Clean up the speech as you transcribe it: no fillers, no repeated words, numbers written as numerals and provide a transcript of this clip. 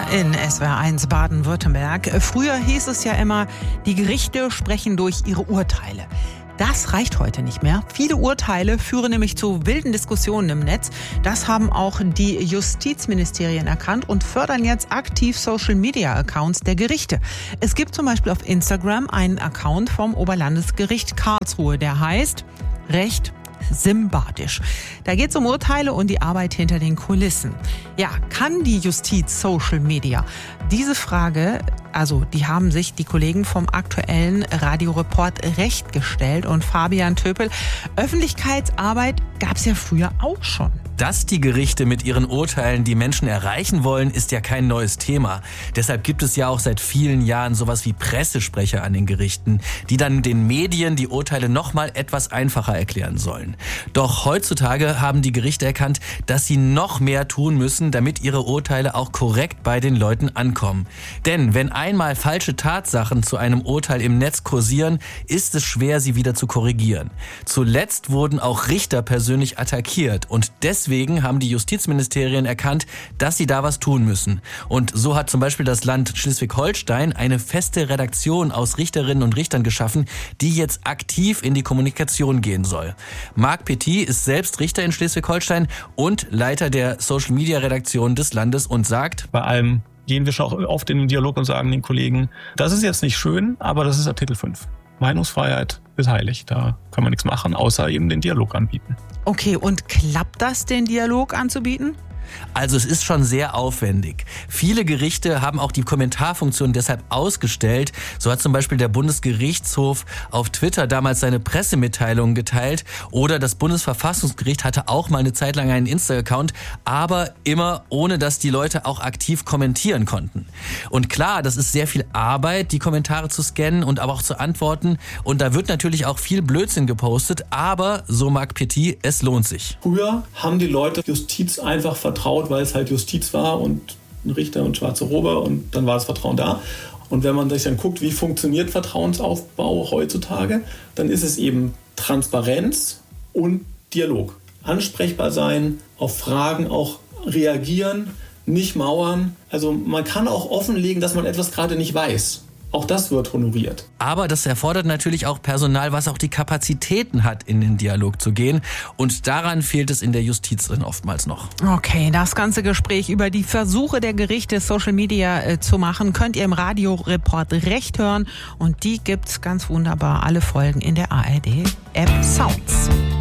in SWR1 Baden-Württemberg. Früher hieß es ja immer, die Gerichte sprechen durch ihre Urteile. Das reicht heute nicht mehr. Viele Urteile führen nämlich zu wilden Diskussionen im Netz. Das haben auch die Justizministerien erkannt und fördern jetzt aktiv Social-Media-Accounts der Gerichte. Es gibt zum Beispiel auf Instagram einen Account vom Oberlandesgericht Karlsruhe, der heißt Recht Simbadisch. Da geht es um Urteile und die Arbeit hinter den Kulissen. Ja, kann die Justiz Social Media? Diese Frage, die haben sich die Kollegen vom aktuellen Radioreport Recht gestellt. Und Fabian Töpel, Öffentlichkeitsarbeit gab es ja früher auch schon. Dass die Gerichte mit ihren Urteilen die Menschen erreichen wollen, ist ja kein neues Thema. Deshalb gibt es ja auch seit vielen Jahren sowas wie Pressesprecher an den Gerichten, die dann den Medien die Urteile noch mal etwas einfacher erklären sollen. Doch heutzutage haben die Gerichte erkannt, dass sie noch mehr tun müssen, damit ihre Urteile auch korrekt bei den Leuten ankommen. Denn wenn einmal falsche Tatsachen zu einem Urteil im Netz kursieren, ist es schwer, sie wieder zu korrigieren. Zuletzt wurden auch Richter persönlich attackiert und deswegen haben die Justizministerien erkannt, dass sie da was tun müssen. Und so hat zum Beispiel das Land Schleswig-Holstein eine feste Redaktion aus Richterinnen und Richtern geschaffen, die jetzt aktiv in die Kommunikation gehen soll. Marc Petit ist selbst Richter in Schleswig-Holstein und Leiter der Social-Media-Redaktion des Landes und sagt: Bei allem gehen wir schon oft in den Dialog und sagen den Kollegen, das ist jetzt nicht schön, aber das ist Artikel 5. Meinungsfreiheit ist heilig, da kann man nichts machen, außer eben den Dialog anbieten. Okay, und klappt das, den Dialog anzubieten? Also es ist schon sehr aufwendig. Viele Gerichte haben auch die Kommentarfunktion deshalb ausgestellt. So hat zum Beispiel der Bundesgerichtshof auf Twitter damals seine Pressemitteilungen geteilt. Oder das Bundesverfassungsgericht hatte auch mal eine Zeit lang einen Insta-Account, aber immer ohne, dass die Leute auch aktiv kommentieren konnten. Und klar, das ist sehr viel Arbeit, die Kommentare zu scannen und aber auch zu antworten. Und da wird natürlich auch viel Blödsinn gepostet, aber, so Marc Petit, es lohnt sich. Früher haben die Leute Justiz einfach vertraut, weil es halt Justiz war und ein Richter und schwarze Robe und dann war das Vertrauen da. Und wenn man sich dann guckt, wie funktioniert Vertrauensaufbau heutzutage, dann ist es eben Transparenz und Dialog. Ansprechbar sein, auf Fragen auch reagieren, nicht mauern. Also man kann auch offenlegen, dass man etwas gerade nicht weiß. Auch das wird honoriert. Aber das erfordert natürlich auch Personal, was auch die Kapazitäten hat, in den Dialog zu gehen. Und daran fehlt es in der Justiz dann oftmals noch. Okay, das ganze Gespräch über die Versuche der Gerichte, Social Media zu machen, könnt ihr im Radioreport Recht hören. Und die gibt's ganz wunderbar, alle Folgen in der ARD-App Sounds.